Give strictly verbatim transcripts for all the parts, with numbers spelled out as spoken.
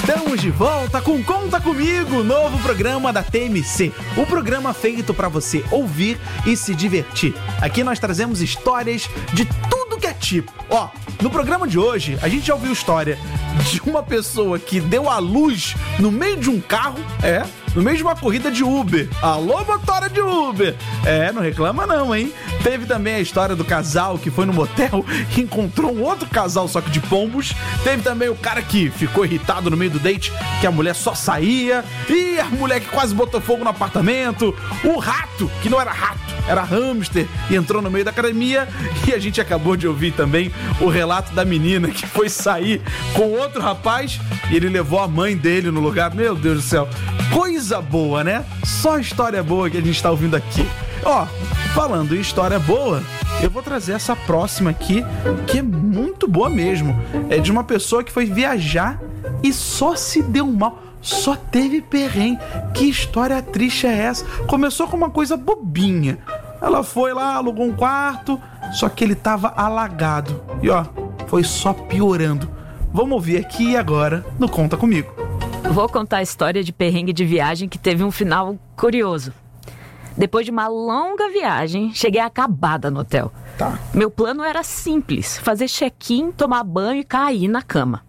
Estamos de volta com Conta Comigo, novo programa da T M C. O programa feito para você ouvir e se divertir. Aqui nós trazemos histórias de tudo que é tipo. Ó, no programa de hoje, a gente já ouviu história de uma pessoa que deu à luz no meio de um carro, é, no meio de uma corrida de Uber. Alô, motora de Uber! É, não reclama não, hein? Teve também a história do casal que foi no motel e encontrou um outro casal, só que de pombos. Teve também o cara que ficou irritado no meio do date, que a mulher só saía. E a mulher que quase botou fogo no apartamento. O rato, que não era rato, era hamster, e entrou no meio da academia. E a gente acabou de ouvir também o relato da menina que foi sair com outro rapaz e ele levou a mãe dele no lugar. Meu Deus do céu, coisa boa, né? Só história boa que a gente tá ouvindo aqui. Ó, falando em história boa, eu vou trazer essa próxima aqui, que é muito boa mesmo. É de uma pessoa que foi viajar e só se deu mal, só teve perrengue. Que história triste é essa? Começou com uma coisa bobinha. Ela foi lá, alugou um quarto, só que ele tava alagado. E ó, foi só piorando. Vamos ouvir aqui agora no Conta Comigo. Vou contar a história de perrengue de viagem que teve um final curioso. Depois de uma longa viagem, cheguei acabada no hotel. Tá. Meu plano era simples, fazer check-in, tomar banho e cair na cama.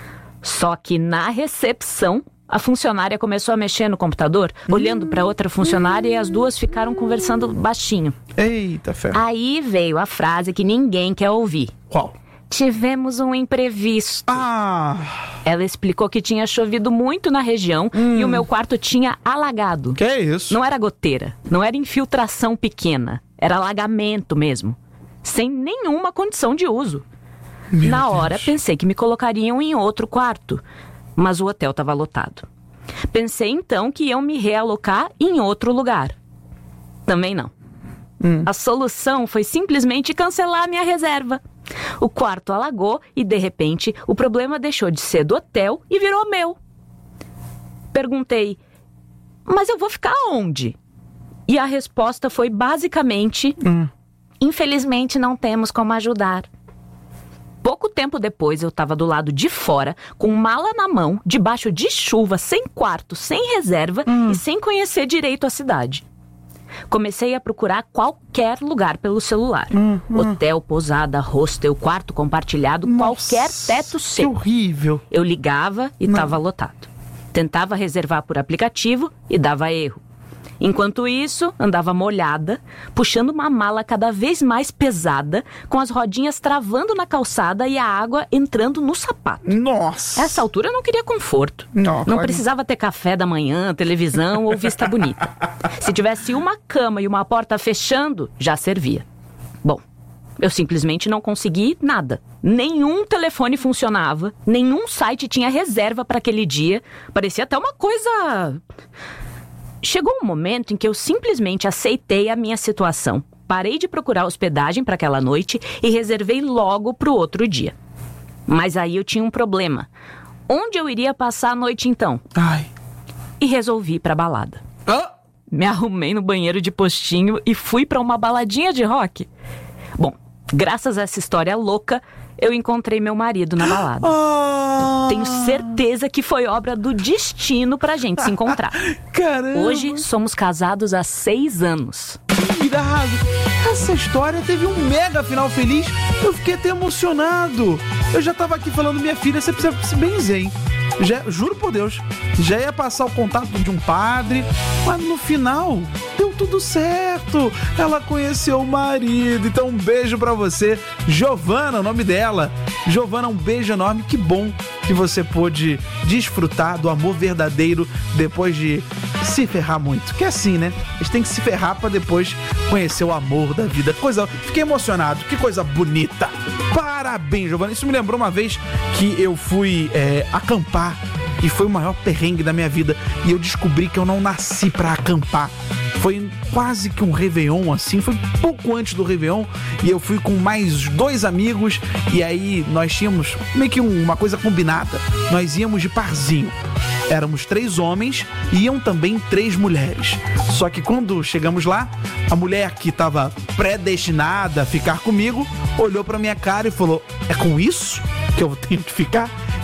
Só que na recepção, a funcionária começou a mexer no computador, hum, olhando para outra funcionária, hum. e as duas ficaram conversando baixinho. Eita, fé. Aí veio a frase que ninguém quer ouvir. Qual? Tivemos um imprevisto. Ah! Ela explicou que tinha chovido muito na região hum. e o meu quarto tinha alagado. Que é isso? Não era goteira, não era infiltração pequena, era alagamento mesmo, sem nenhuma condição de uso. Meu na Deus. hora pensei que me colocariam em outro quarto, mas o hotel estava lotado. Pensei então que iam me realocar em outro lugar. Também não. Hum. A solução foi simplesmente cancelar a minha reserva. O quarto alagou e, de repente, o problema deixou de ser do hotel e virou meu. Perguntei, mas eu vou ficar onde? E a resposta foi basicamente, hum. infelizmente não temos como ajudar. Pouco tempo depois, eu estava do lado de fora, com mala na mão, debaixo de chuva, sem quarto, sem reserva hum. e sem conhecer direito a cidade. Comecei a procurar qualquer lugar pelo celular. Hum, hum. Hotel, pousada, hostel, quarto compartilhado, Nossa, qualquer teto seco. Que horrível. Eu ligava e estava lotado. Tentava reservar por aplicativo e dava erro. Enquanto isso, andava molhada, puxando uma mala cada vez mais pesada, com as rodinhas travando na calçada e a água entrando no sapato. Nossa! A essa altura eu não queria conforto. Não, não claro. precisava ter café da manhã, televisão ou vista bonita. Se tivesse uma cama e uma porta fechando, já servia. Bom, eu simplesmente não consegui nada. Nenhum telefone funcionava, nenhum site tinha reserva para aquele dia. Parecia até uma coisa... Chegou um momento em que eu simplesmente aceitei a minha situação. Parei de procurar hospedagem para aquela noite e reservei logo para o outro dia. Mas aí eu tinha um problema. Onde eu iria passar a noite então? Ai. E resolvi ir para balada. Ah? Me arrumei no banheiro de postinho e fui para uma baladinha de rock. Bom, graças a essa história louca, eu encontrei meu marido na balada. Ah. Tenho certeza que foi obra do destino pra gente se encontrar. Caramba! Hoje somos casados há seis anos. Que irado! Essa história teve um mega final feliz. Eu fiquei até emocionado. Eu já tava aqui falando, minha filha, você precisa se benzer, hein? Já, juro por Deus, já ia passar o contato de um padre, mas no final deu tudo certo. Ela conheceu o marido. Então um beijo pra você, Giovana, o nome dela. Giovana, um beijo enorme. Que bom que você pôde desfrutar do amor verdadeiro depois de se ferrar muito. Que é assim, né? A gente tem que se ferrar pra depois conhecer o amor da vida. Coisa... Fiquei emocionado. Que coisa bonita. Parabéns, Giovana. Isso me lembrou uma vez que eu fui é, acampar e foi o maior perrengue da minha vida. E eu descobri que eu não nasci pra acampar. Foi quase que um Réveillon, assim, foi pouco antes do Réveillon, e eu fui com mais dois amigos, e aí nós tínhamos meio que uma coisa combinada, nós íamos de parzinho. Éramos três homens e iam também três mulheres. Só que quando chegamos lá, a mulher que estava predestinada a ficar comigo, olhou pra minha cara e falou, é com isso que eu tenho que ficar?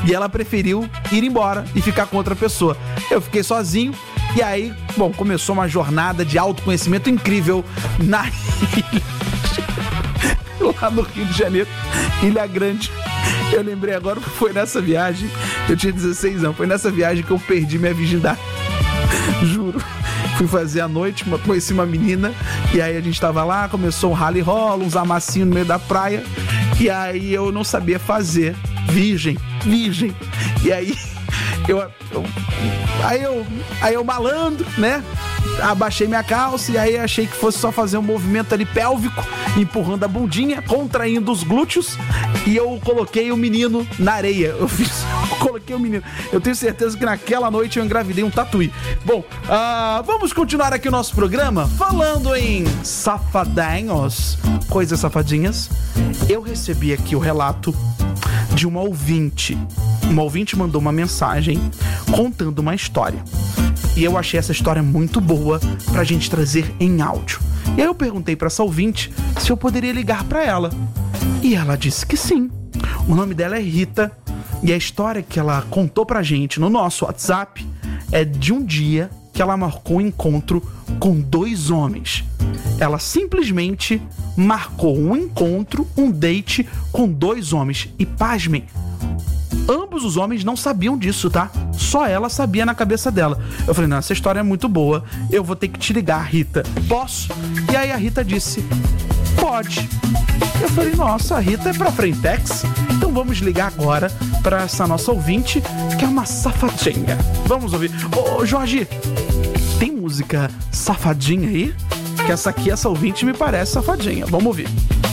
E ela preferiu ir embora e ficar com outra pessoa. Eu fiquei sozinho. E aí, bom, começou uma jornada de autoconhecimento incrível na ilha. Lá no Rio de Janeiro, Ilha Grande. Eu lembrei agora que foi nessa viagem, eu tinha dezesseis anos, foi nessa viagem que eu perdi minha virgindade. Juro. Fui fazer a noite, conheci uma menina, e aí a gente tava lá, começou um rally rola, uns amassinhos no meio da praia, e aí eu não sabia fazer. Virgem, virgem. E aí eu, eu aí eu aí eu malandro, né? Abaixei minha calça e aí achei que fosse só fazer um movimento ali pélvico, empurrando a bundinha, contraindo os glúteos, e eu coloquei o menino na areia. Eu fiz, eu coloquei o menino. Eu tenho certeza que naquela noite eu engravidei um tatuí. Bom, uh, vamos continuar aqui o nosso programa falando em safadinhos, coisas safadinhas. Eu recebi aqui o relato de uma ouvinte. Uma ouvinte mandou uma mensagem contando uma história. E eu achei essa história muito boa pra gente trazer em áudio. E aí eu perguntei pra essa ouvinte se eu poderia ligar pra ela. E ela disse que sim. O nome dela é Rita. E a história que ela contou pra gente no nosso WhatsApp é de um dia que ela marcou um encontro com dois homens. Ela simplesmente marcou um encontro, um date com dois homens. E pasmem, ambos os homens não sabiam disso, tá? Só ela sabia na cabeça dela. Eu falei, não, essa história é muito boa, eu vou ter que te ligar, Rita. Posso? E aí a Rita disse, pode. Eu falei, nossa, a Rita é pra Frentex? Então vamos ligar agora pra essa nossa ouvinte, que é uma safadinha. Vamos ouvir. Ô, Jorge, tem música safadinha aí? Que essa aqui, essa ouvinte, me parece safadinha. Vamos ouvir.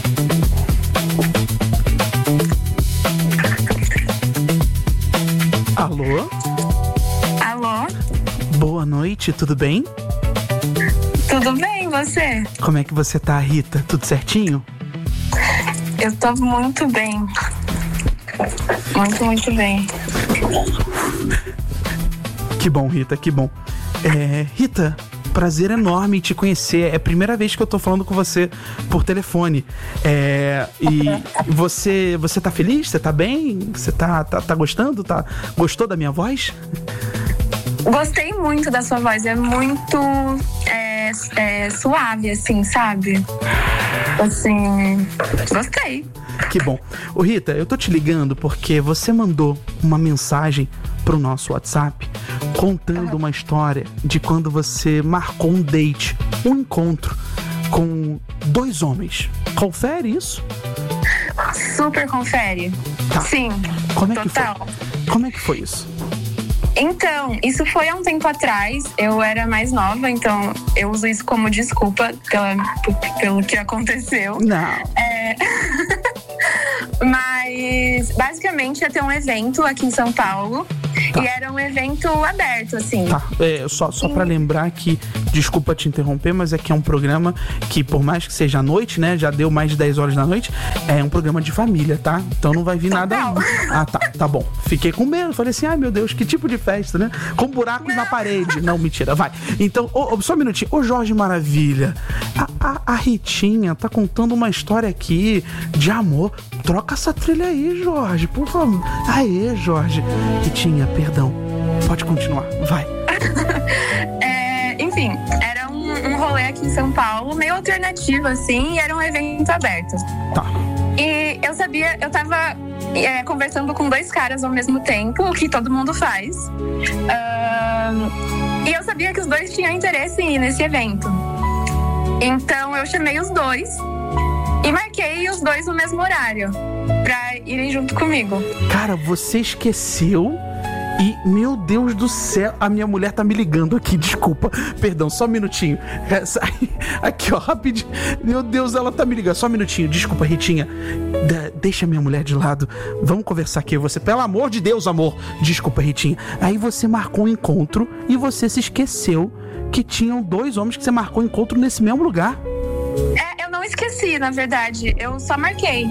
Alô? Alô? Boa noite, tudo bem? Tudo bem, você? Como é que você tá, Rita? Tudo certinho? Eu tô muito bem. Muito, muito bem. Que bom, Rita, que bom. É, Rita, prazer enorme te conhecer. É a primeira vez que eu tô falando com você por telefone. É, e você, você tá feliz? Você tá bem? Você tá, tá, tá gostando? Tá, gostou da minha voz? Gostei muito da sua voz. É muito é, é, suave, assim, sabe? Assim, gostei. Que bom. Ô Rita, eu tô te ligando porque você mandou uma mensagem pro nosso WhatsApp contando uma história de quando você marcou um date, um encontro com dois homens. Confere isso? Super confere. Tá. Sim, Como é total. que foi? Como é que foi isso? Então, isso foi há um tempo atrás. Eu era mais nova, então eu uso isso como desculpa pela, pelo que aconteceu. Não. É... Mas, basicamente, ia ter um evento aqui em São Paulo. Tá. E era um evento aberto, assim. Tá, é, só, só pra lembrar que, desculpa te interromper, mas é que é um programa que, por mais que seja à noite, né, já deu mais de dez horas da noite, é um programa de família, tá? Então não vai vir nada... Não. Ah, tá, tá bom. Fiquei com medo, falei assim, ai meu Deus, que tipo de festa, né? Com buracos não. na parede. Não, mentira, vai. Então, oh, oh, só um minutinho. Ô Jorge Maravilha, a, a, a Ritinha tá contando uma história aqui de amor. Troca essa trilha aí, Jorge, por favor. Aê, Jorge. Ritinha, perdão. Pode continuar, vai. é, enfim, era um, um rolê aqui em São Paulo, meio alternativo, assim, e era um evento aberto. Tá. E eu sabia, eu tava é, conversando com dois caras ao mesmo tempo, o que todo mundo faz. Um, e eu sabia que os dois tinham interesse em ir nesse evento. Então eu chamei os dois e marquei os dois no mesmo horário pra irem junto comigo. Cara, você esqueceu e, meu Deus do céu, a minha mulher tá me ligando aqui, desculpa, perdão, só um minutinho. Aqui, ó, rapidinho. Meu Deus, ela tá me ligando, só um minutinho, desculpa, Ritinha. De- deixa minha mulher de lado, vamos conversar aqui, você, pelo amor de Deus, amor. Desculpa, Ritinha. Aí você marcou um encontro e você se esqueceu que tinham dois homens que você marcou um encontro nesse mesmo lugar. É, eu não esqueci, na verdade, eu só marquei.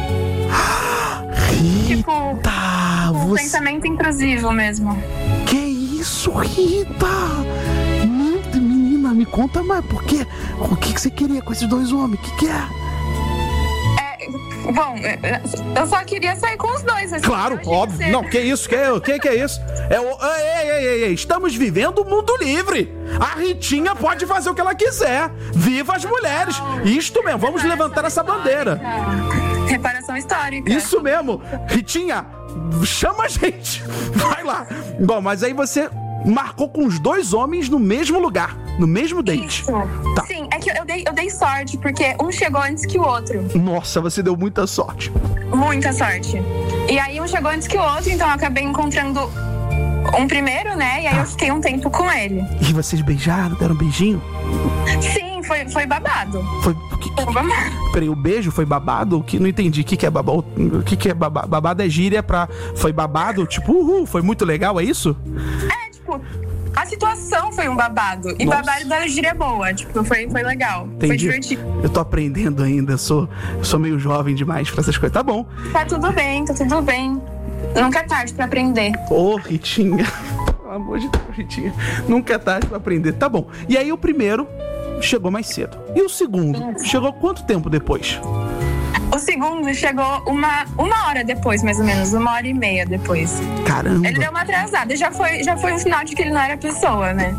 Rita, Tipo, um você... pensamento intrusivo mesmo. Que isso, Rita? Meu Deus, menina, me conta mais, por quê? O que, que você queria com esses dois homens? O que, que é? É, Bom, eu só queria sair com os dois. Assim, Claro, óbvio. Ser... Não, que isso, que, que, que é isso? É o... Ei, ei, ei, ei, estamos vivendo o mundo livre. A Ritinha pode fazer o que ela quiser. Viva as mulheres. Isto mesmo, vamos levantar essa bandeira. Reparação histórica. Isso mesmo. Ritinha, chama a gente. Vai lá. Bom, mas aí você marcou com os dois homens no mesmo lugar, no mesmo date. Isso. Tá. Sim, é que eu dei, eu dei sorte, porque um chegou antes que o outro. Nossa, você deu muita sorte. Muita sorte. E aí um chegou antes que o outro, então eu acabei encontrando um primeiro, né? E aí ah. eu fiquei um tempo com ele. E vocês beijaram, deram um beijinho? Sim, foi, foi babado. Foi... Que, que, peraí, o beijo foi babado? Que, não entendi. O que, que é babado? O que, que é babado? Babado é gíria pra... Foi babado? Tipo, uhul, foi muito legal, é isso? É, tipo... A situação foi um babado. E Nossa. babado da gíria boa. Tipo, foi, foi legal. Entendi. Foi divertido. Eu tô aprendendo ainda. Eu sou, eu sou meio jovem demais pra essas coisas. Tá bom. Tá tudo bem, tá tudo bem. Nunca é tarde pra aprender. Ô, oh, Ritinha. Pelo amor de Deus, Ritinha. Nunca é tarde pra aprender. Tá bom. E aí o primeiro chegou mais cedo. E o segundo? Sim. Chegou quanto tempo depois? O segundo chegou uma, uma hora depois, mais ou menos. Uma hora e meia depois. Caramba. Ele deu uma atrasada. Já foi, já foi um sinal de que ele não era pessoa, né?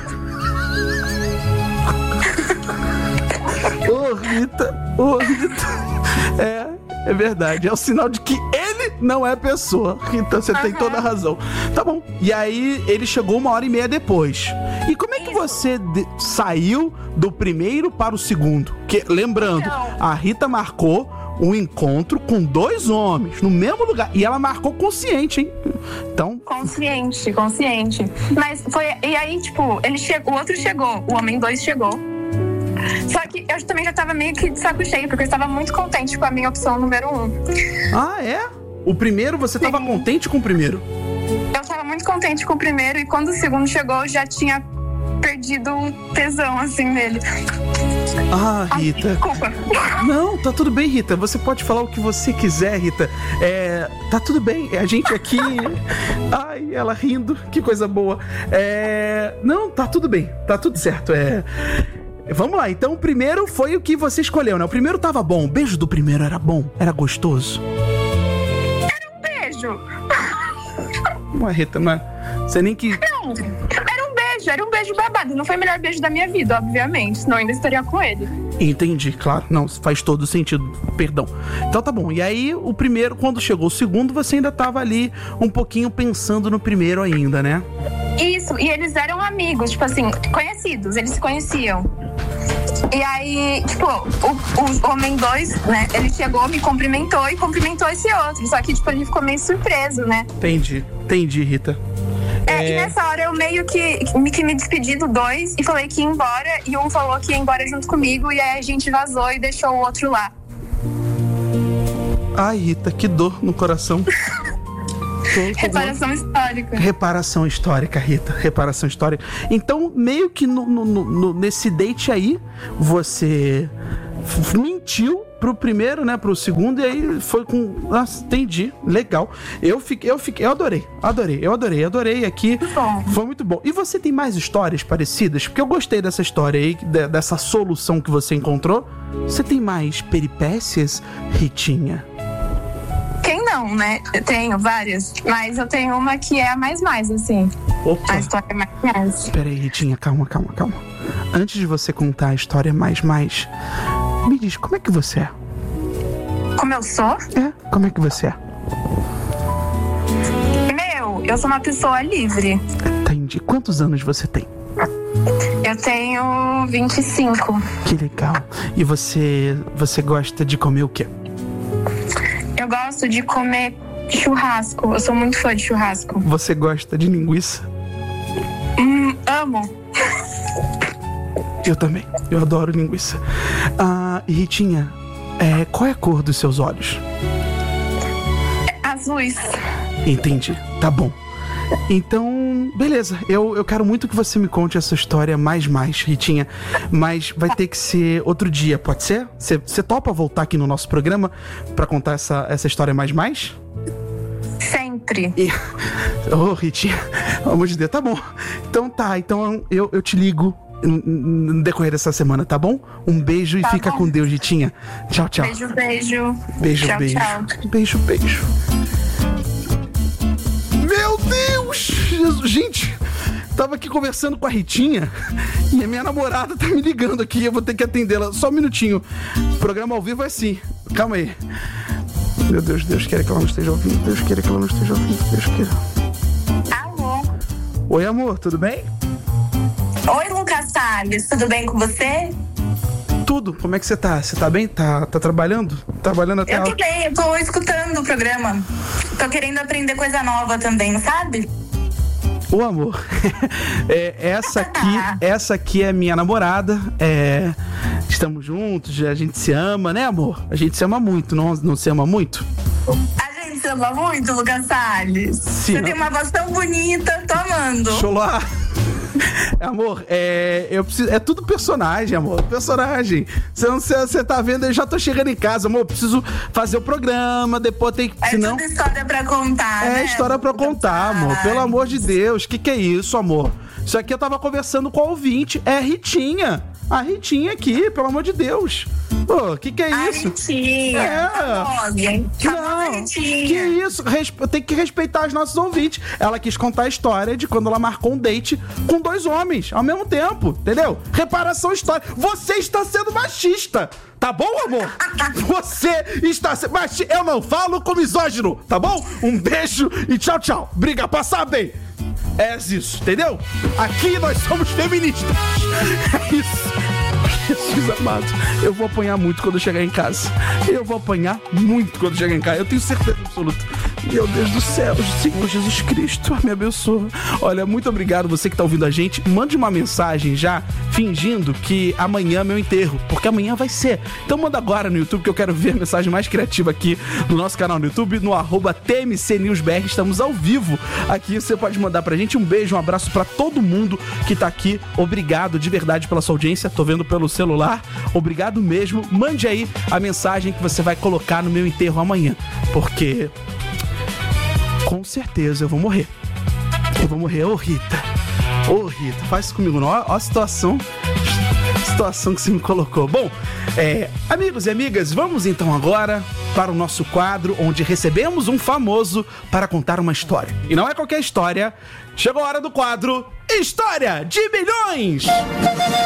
Ô, oh, Rita. Ô, oh, Rita. É, é verdade. É o sinal de que ele não é pessoa. Rita, você uhum. tem toda a razão. Tá bom. E aí, ele chegou uma hora e meia depois. E como é que você de- saiu do primeiro para o segundo? Que, lembrando, então... a Rita marcou um encontro com dois homens no mesmo lugar. E ela marcou consciente, hein? Então... Consciente, consciente. Mas foi... E aí, tipo, ele chegou, o outro chegou. O homem dois chegou. Só que eu também já tava meio que de saco cheio, porque eu estava muito contente com a minha opção número um. Ah, é? O primeiro, você tava Sim. contente com o primeiro? Eu tava muito contente com o primeiro. E quando o segundo chegou, eu já tinha perdido o tesão, assim, nele. Ah, Rita. Ai, desculpa. Não, tá tudo bem, Rita. Você pode falar o que você quiser, Rita. É, tá tudo bem. A gente aqui... Ai, ela rindo. Que coisa boa. É... Não, tá tudo bem. Tá tudo certo. É... Vamos lá, então o primeiro foi o que você escolheu, né? O primeiro tava bom. O beijo do primeiro era bom? Era gostoso? Era um beijo. Ué, Rita, não é... Você nem que... Não, era um beijo. Era um beijo babado. Não foi o melhor beijo da minha vida, obviamente. Senão eu ainda estaria com ele. Entendi, claro. Não, faz todo sentido. Perdão. Então tá bom. E aí, o primeiro, quando chegou o segundo, você ainda tava ali um pouquinho pensando no primeiro ainda, né? Isso, e eles eram amigos, tipo assim, conhecidos, eles se conheciam. E aí, tipo, o, o homem dois, né, ele chegou, me cumprimentou e cumprimentou esse outro. Só que, tipo, ele ficou meio surpreso, né? Entendi, entendi, Rita. É, é... E nessa hora eu meio que, que me despedi do dois e falei que ia embora. E um falou que ia embora junto comigo. E aí a gente vazou e deixou o outro lá. Ai, Rita, que dor no coração. Reparação histórica. Reparação histórica, Rita. Reparação histórica. Então, meio que no, no, no, nesse date aí, você mentiu pro primeiro, né? Pro segundo, e aí foi com... Nossa, entendi. Legal. Eu fiquei, eu fiquei, eu adorei. Adorei, eu adorei, adorei aqui. Muito bom. Foi muito bom. E você tem mais histórias parecidas? Porque eu gostei dessa história aí, dessa solução que você encontrou. Você tem mais peripécias, Ritinha? Quem não, né? Eu tenho várias, mas eu tenho uma que é a mais mais, assim. Opa. A história mais mais. Peraí, Ritinha, calma, calma, calma. Antes de você contar a história mais mais, me diz, como é que você é? Como eu sou? É, como é que você é? Meu, eu sou uma pessoa livre. Entendi. Quantos anos você tem? Eu tenho vinte e cinco. Que legal. E você, você gosta de comer o quê? Eu gosto de comer churrasco. Eu sou muito fã de churrasco. Você gosta de linguiça? Hum, amo. Eu também. Eu adoro linguiça. Ah, e Ritinha, é, qual é a cor dos seus olhos? Azuis. Entendi. Tá bom. Então, beleza. Eu, eu quero muito que você me conte essa história mais mais, Ritinha. Mas vai ter que ser outro dia, pode ser? Você, você topa voltar aqui no nosso programa pra contar essa, essa história mais mais? Sempre. E... Ô, oh, Ritinha, pelo amor de Deus, tá bom. Então tá, então eu, eu te ligo no decorrer dessa semana, tá bom? Um beijo Tá e fica bom. com Deus, Ritinha. Tchau, tchau. Beijo, beijo. Beijo, tchau, beijo. Tchau. Beijo, beijo. Meu Deus! Jesus, gente, tava aqui conversando com a Ritinha e a minha namorada tá me ligando aqui. Eu vou ter que atendê-la. Só um minutinho. O programa ao vivo é assim. Calma aí. Meu Deus, Deus queira que ela não esteja ouvindo. Deus queira que ela não esteja ouvindo. Deus queira. Alô? Oi, amor, tudo bem? Oi, Lucas Salles, tudo bem com você? Tudo. Como é que você tá? Você tá bem? Tá, tá trabalhando? Trabalhando até Eu a... tô bem, eu tô escutando o programa. Tô querendo aprender coisa nova também, sabe? Ô, amor, é, essa aqui, essa aqui é minha namorada, é, estamos juntos, a gente se ama, né, amor? A gente se ama muito, não, não se ama muito? A gente se ama muito, Lucas Salles. Sim, Você não. tem uma voz tão bonita, tô amando. Xolá. Amor, é, eu preciso, é tudo personagem, amor, personagem. Você não, você tá vendo, eu já tô chegando em casa, amor, eu preciso fazer o programa, depois tem que, É senão... tudo história pra contar, É né, história pra Lucas contar, amor. Salles? Pelo amor de Deus. Que que é isso, amor? Isso aqui eu tava conversando com a ouvinte. É a Ritinha. A Ritinha aqui, pelo amor de Deus. Pô, que que é A isso? Ritinha, É. famosa, hein? Famosa Não, Ritinha. que isso? Respe- Tem que respeitar os nossos ouvintes. Ela quis contar a história de quando ela marcou um date com dois homens ao mesmo tempo, entendeu? Reparação histórica. Você está sendo machista, tá bom, amor? Você está sendo machista. Eu não falo com misógino, tá bom? Um beijo e tchau, tchau. Briga, passar bem. É isso, entendeu? Aqui nós somos feministas. É isso. Jesus amado, eu vou apanhar muito quando eu chegar em casa. Eu vou apanhar muito quando eu chegar em casa. Eu tenho certeza absoluta. Meu Deus do céu, Senhor Jesus Cristo, me abençoa. Olha, muito obrigado você que tá ouvindo a gente. Mande uma mensagem já, fingindo que amanhã é meu enterro, porque amanhã vai ser. Então manda agora no YouTube, que eu quero ver a mensagem mais criativa aqui no nosso canal no YouTube, no arroba T M C News B R. Estamos ao vivo aqui, você pode mandar pra gente. Um beijo, um abraço pra todo mundo que tá aqui. Obrigado de verdade pela sua audiência. Tô vendo pelo celular. Obrigado mesmo. Mande aí a mensagem que você vai colocar no meu enterro amanhã, porque com certeza eu vou morrer. Eu vou morrer. Ô, Rita. Ô, Rita, faz isso comigo não. Ó, ó a situação. Situação que você me colocou. Bom, é, amigos e amigas, vamos então agora para o nosso quadro onde recebemos um famoso para contar uma história. E não é qualquer história. Chegou a hora do quadro História de Milhões!